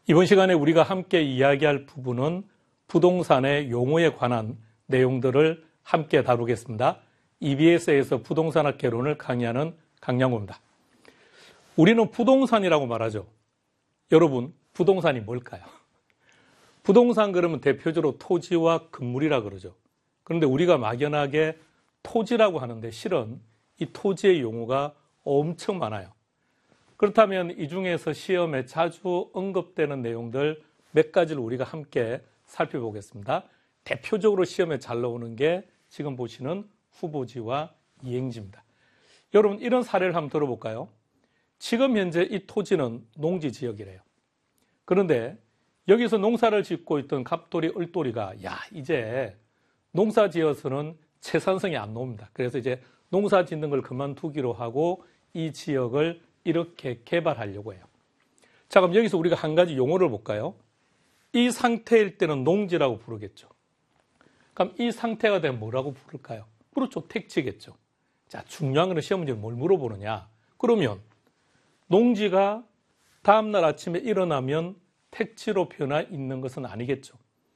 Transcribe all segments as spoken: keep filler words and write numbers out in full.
이번 시간에 우리가 함께 이야기할 부분은 부동산의 용어에 관한 내용들을 함께 다루겠습니다. 이비에스에서 부동산학 개론을 강의하는 강양호입니다. 우리는 부동산이라고 말하죠. 여러분, 부동산이 뭘까요? 부동산 그러면 대표적으로 토지와 건물이라 그러죠. 그런데 우리가 막연하게 토지라고 하는데 실은 이 토지의 용어가 엄청 많아요. 그렇다면 이 중에서 시험에 자주 언급되는 내용들 몇 가지를 우리가 함께 살펴보겠습니다. 대표적으로 시험에 잘 나오는 게 지금 보시는 후보지와 이행지입니다. 여러분, 이런 사례를 한번 들어볼까요? 지금 현재 이 토지는 농지 지역이래요. 그런데 여기서 농사를 짓고 있던 갑돌이, 을돌이가 야, 이제 농사 지어서는 채산성이 안 나옵니다. 그래서 이제 농사 짓는 걸 그만두기로 하고 이 지역을 이렇게 개발하려고 해요. 자, 그럼 여기서 우리가 한 가지 용어를 볼까요? 이 상태일 때는 농지라고 부르겠죠. 그럼 이 상태가 되면 뭐라고 부를까요? 그렇죠, 택지겠죠. 자, 중요한 건 시험 문제는 뭘 물어보느냐? 그러면 농지가 다음날 아침에 일어나면 택지로 변화 있는 것은 아니겠죠.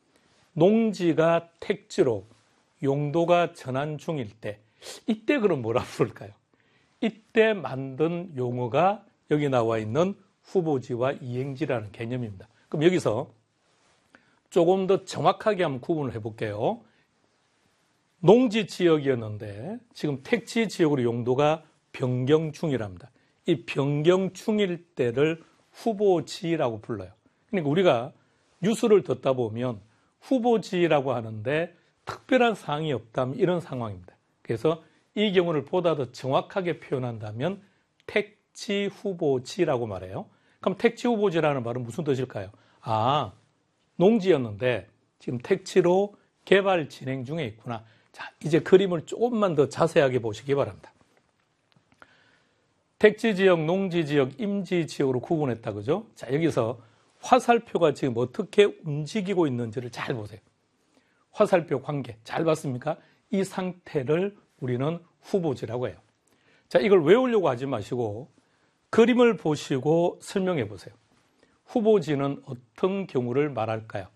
농지가 택지로 용도가 전환 중일 때, 이때 그럼 뭐라 부를까요? 이때 만든 용어가 여기 나와 있는 후보지와 이행지라는 개념입니다. 그럼 여기서 조금 더 정확하게 한번 구분을 해볼게요. 농지 지역이었는데 지금 택지 지역으로 용도가 변경 중이랍니다. 이 변경 중일 때를 후보지라고 불러요. 그러니까 우리가 뉴스를 듣다 보면 후보지라고 하는데 특별한 사항이 없다면 이런 상황입니다. 그래서 이 경우를 보다 더 정확하게 표현한다면 택지 후보지라고 말해요. 그럼 택지 후보지라는 말은 무슨 뜻일까요? 아, 농지였는데 지금 택지로 개발 진행 중에 있구나. 자, 이제 그림을 조금만 더 자세하게 보시기 바랍니다. 택지 지역, 농지 지역, 임지 지역으로 구분했다, 그죠? 자, 여기서 화살표가 지금 어떻게 움직이고 있는지를 잘 보세요. 화살표 관계 잘 봤습니까? 이 상태를 우리는 후보지라고 해요. 자, 이걸 외우려고 하지 마시고 그림을 보시고 설명해 보세요. 후보지는 어떤 경우를 말할까요?